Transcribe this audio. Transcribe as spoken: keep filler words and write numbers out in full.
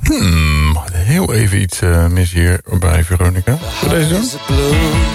Hmm, heel even iets uh, mis hier bij Veronica. Voor deze doen?